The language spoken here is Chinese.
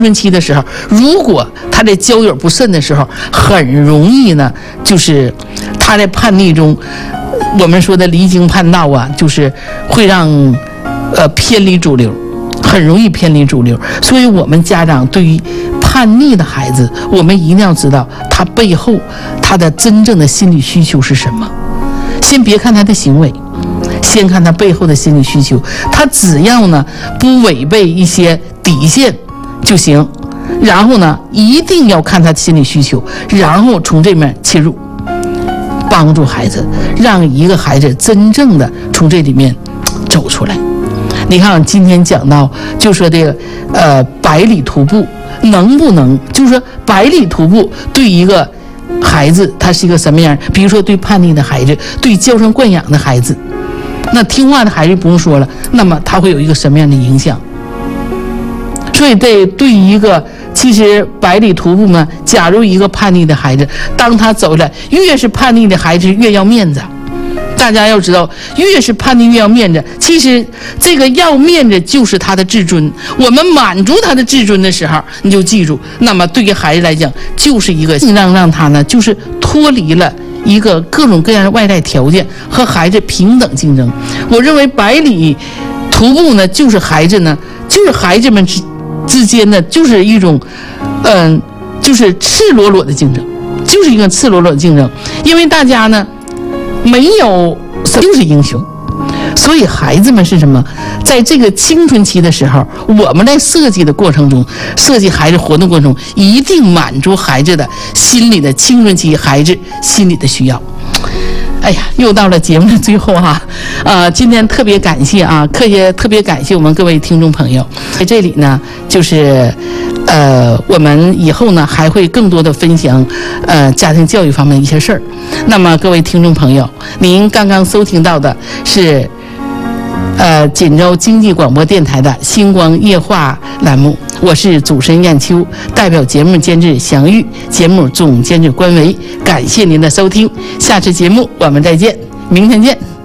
春期的时候，如果他在交友不慎的时候，很容易呢，就是他在叛逆中，我们说的离经叛道啊，就是会让偏离主流，很容易偏离主流。所以我们家长对于叛逆的孩子，我们一定要知道他背后他的真正的心理需求是什么。先别看他的行为，先看他背后的心理需求。他只要呢不违背一些底线就行，然后呢一定要看他的心理需求，然后从这面切入，帮助孩子，让一个孩子真正的从这里面走出来。你看今天讲到就说这个百里徒步能不能，就是说百里徒步对一个孩子他是一个什么样，比如说对叛逆的孩子，对娇生惯养的孩子，那听话的孩子不用说了，那么他会有一个什么样的影响。所以对于一个其实百里徒步呢，假如一个叛逆的孩子，当他走了，越是叛逆的孩子越要面子。大家要知道，越是叛逆越要面子，其实这个要面子就是他的自尊。我们满足他的自尊的时候，你就记住，那么对于孩子来讲，就是一个让他呢，就是脱离了一个各种各样的外在条件，和孩子平等竞争。我认为百里徒步呢，就是孩子们之间的就是一种就是赤裸裸的竞争，就是一个赤裸裸的竞争。因为大家呢没有就是英雄，所以孩子们是什么，在这个青春期的时候，我们在设计的过程中，设计孩子活动过程中，一定满足孩子的心理的青春期孩子心理的需要。哎呀，又到了节目的最后哈，今天特别感谢啊，特别感谢我们各位听众朋友，在这里呢，就是我们以后呢还会更多的分享家庭教育方面的一些事儿。那么各位听众朋友，您刚刚收听到的是锦州经济广播电台的星光夜话栏目，我是主持人燕秋，代表节目监制祥玉，节目总监制关维，感谢您的收听，下次节目我们再见，明天见。